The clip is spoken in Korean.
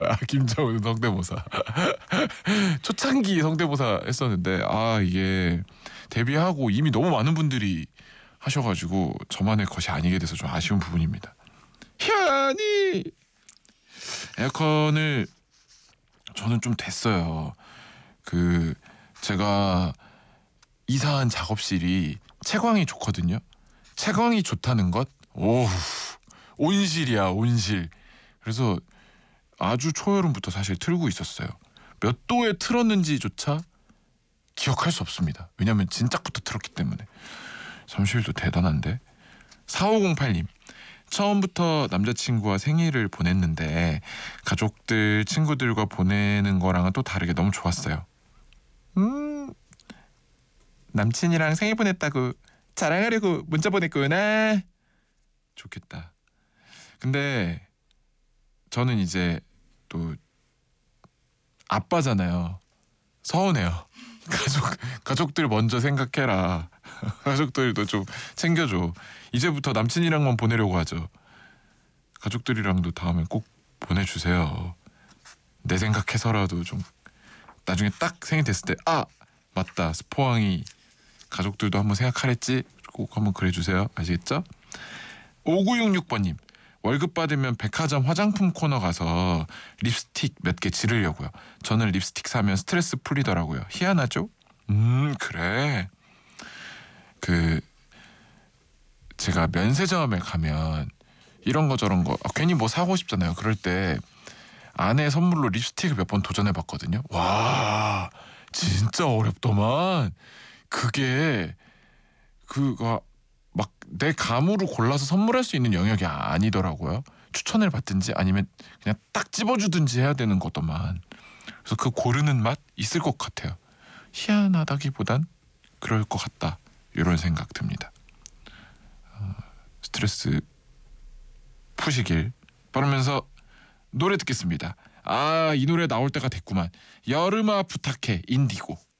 김정은 성대모사. 초창기 성대모사 했었는데 이게 데뷔하고 이미 너무 많은 분들이 하셔가지고 저만의 것이 아니게 돼서 좀 아쉬운 부분입니다. 현이 에어컨을 저는 좀 됐어요. 제가 이사한 작업실이 채광이 좋거든요. 채광이 좋다는 것? 오우, 온실이야, 온실. 그래서 아주 초여름부터 사실 틀고 있었어요. 몇 도에 틀었는지조차 기억할 수 없습니다. 왜냐면 진작부터 틀었기 때문에. 잠실도 대단한데. 4508님. 처음부터 남자친구와 생일을 보냈는데 가족들, 친구들과 보내는 거랑은 또 다르게 너무 좋았어요. 남친이랑 생일 보냈다고 자랑하려고 문자 보냈구나. 좋겠다. 근데 저는 이제 또 아빠잖아요. 서운해요. 가족들 먼저 생각해라. 가족들도 좀 챙겨줘. 이제부터 남친이랑만 보내려고 하죠. 가족들이랑도 다음에 꼭 보내주세요. 내 생각해서라도 좀 나중에 딱 생일 됐을 때 맞다, 스포왕이 가족들도 한번 생각하랬지. 꼭 한번 그래주세요. 아시겠죠? 5966번님. 월급 받으면 백화점 화장품 코너 가서 립스틱 몇 개 지르려고요. 저는 립스틱 사면 스트레스 풀리더라고요. 희한하죠? 그래. 제가 면세점에 가면 이런 거 저런 거 괜히 뭐 사고 싶잖아요. 그럴 때 아내 선물로 립스틱을 몇 번 도전해봤거든요. 와, 진짜 어렵더만. 그게 막 내 감으로 골라서 선물할 수 있는 영역이 아니더라고요. 추천을 받든지 아니면 그냥 딱 집어주든지 해야 되는 거더만. 그래서 그 고르는 맛 있을 것 같아요. 희한하다기보단 그럴 것 같다. 이런 생각 듭니다. 스트레스 푸시길 바라면서 노래 듣겠습니다. 이 노래 나올 때가 됐구만. 여름아 부탁해, 인디고.